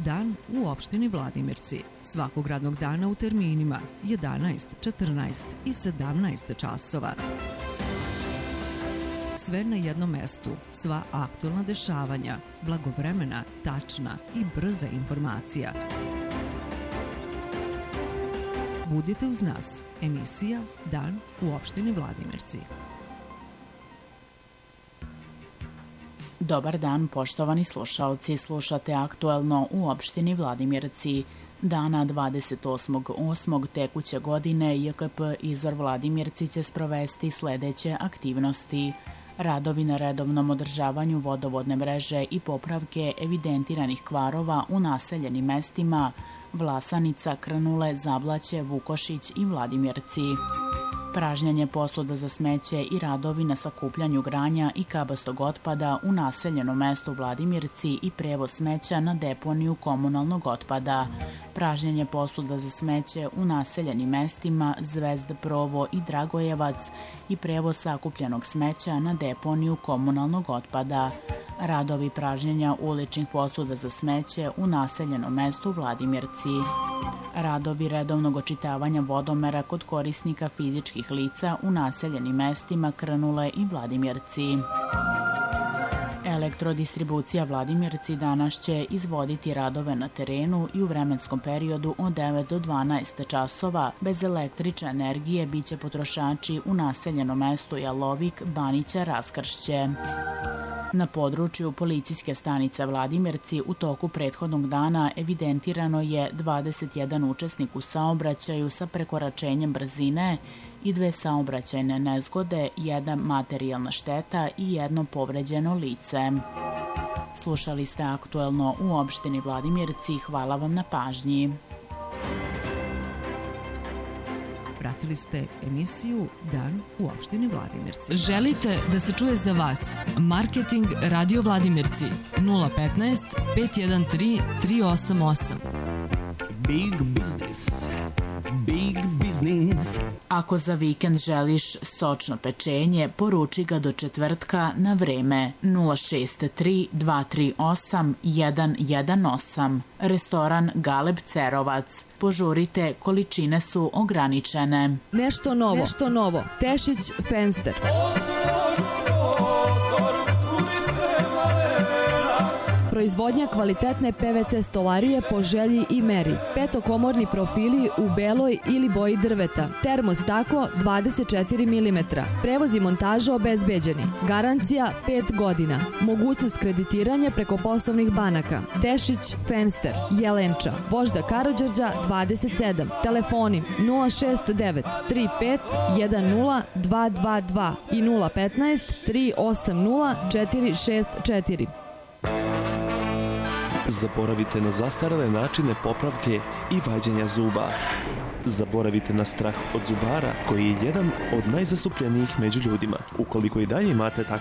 Dan u opštini Vladimirci. Svakog radnog dana u terminima 11, 14 i 17 časova. Sve na jednom mestu, sva aktualna dešavanja, blagovremena, tačna i brza informacija. Budite uz nas. Emisija Dan u opštini Vladimirci. Dobar dan, poštovani slušaoci. Slušate aktuelno u opštini Vladimirci. Dana 28.8. tekuće godine JKP Izvor Vladimirci će sprovesti sledeće aktivnosti. Radovi na redovnom održavanju vodovodne mreže i popravke evidentiranih kvarova u naseljenim mestima Vlasanica, Krnule, Zablaće, Vukošić i Vladimirci. Pražnjanje posuda za smeće i radovi na sakupljanju granja i kabastog otpada u naseljenom mestu Vladimirci i prevoz smeća na deponiju komunalnog otpada. Pražnjanje posuda za smeće u naseljenim mestima Zvezd, Provo i Dragojevac i prevoz sakupljenog smeća na deponiju komunalnog otpada. Radovi pražnjenja uličnih posuda za smeće u naseljenom mestu Vladimirci. Radovi redovnog očitavanja vodomera kod korisnika fizičkih lica u naseljenim mestima Krnule i Vladimirci. Elektrodistribucija Vladimirci danas će izvoditi radove na terenu i u vremenskom periodu od 9 do 12 časova. Bez električne energije biće potrošači u naseljenom mestu Jalovik, Banića, Raskršće. Na području policijske stanice Vladimirci u toku prethodnog dana evidentirano je 21 učesnik u saobraćaju sa prekoračenjem brzine i 2 saobraćajne nezgode, 1 materijalna šteta i 1 povređeno lice. Slušali ste aktuelno u opštini Vladimirci. Hvala vam na pažnji. Pratili ste emisiju Dan u opštini Vladimirci. Želite da se čuje za vas? Marketing Radio Vladimirci 015 513 388. Big business. Big business. Ako za vikend želiš sočno pečenje, poruči ga do četvrtka na vreme 063 238 118. Restoran Galeb Cerovac. Požurite, količine su ograničene. Nešto novo. Tešić Fenster. Proizvodnja kvalitetne PVC stolarije po želji i meri. Petokomorni profili u beloj ili boji drveta. Termostaklo 24 mm. Prevoz i montaža obezbeđeni. Garancija 5 godina. Mogućnost kreditiranja preko poslovnih banaka. Tešić Fenster, Jelenča, Vožda Karađorđa 27. Telefoni 069 35 10 222 i 015 380 464. Zaboravite na zastarele načine popravke i vađenja zuba. Zaboravite na strah od zubara, koji je jedan od najzastupljenijih među ljudima. Ukoliko i dalje imate